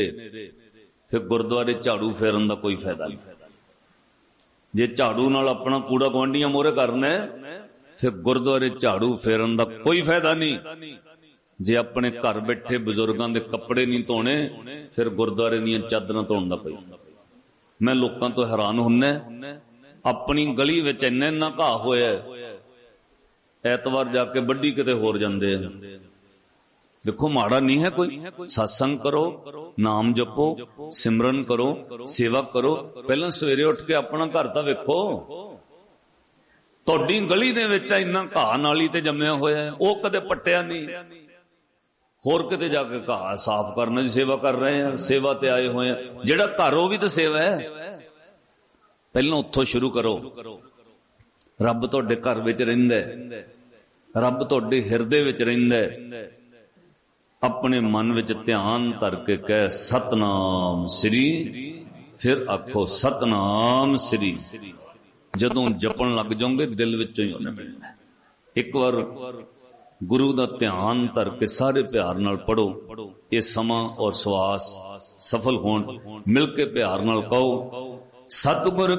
फिर गुरुद्वारे झाड़ू फेरन का कोई फायदा नहीं। जे झाड़ू नाल अपना कूड़ा गुआंढियां मोहरे करना फिर गुरुद्वारे झाड़ू फेरन का कोई फायदा नहीं। जे अपने घर बैठे बजुर्गों के कपड़े नहीं धोने फिर गुरुद्वारे दीयां चादरां धोण दा कोई। मैं लोकां तो हैरान हुन्ना, अपनी गली विच इन्ना घाह होया, ऐतवार जाके बड्डी किते होर जांदे आ। देखो माड़ा नहीं है कोई, सत्संग करो, नाम जपो, सिमरन करो, सेवा करो। पहला सवेरे उठ के अपना घर तां वेखो, तुहाडी गली दे विच इन्ना घाह नाली ते जम्मिया होया, वो कदे पट्टिया नहीं। होर किते जाके घाह साफ करने की सेवा कर रहे हैं, सेवा ते आए हुए हैं। जिहड़ा घर वो भी तो सेवा है, पहला उत्थों शुरू करो। रब तुहाडे घर विच रहिंदा है, रब तुहाडे हिरदे विच रहिंदा है। अपने मन विच ध्यान धर के कह सतनाम श्री, फिर आखो सतनाम श्री। जदों जपन लग जाओगे दिल विचों ही उन्हें मिलना। एक बार गुरु दा ध्यान धर के सारे प्यार नाल पढ़ो, ये समा और श्वास सफल होण। मिल के प्यार नाल कहो सतगुर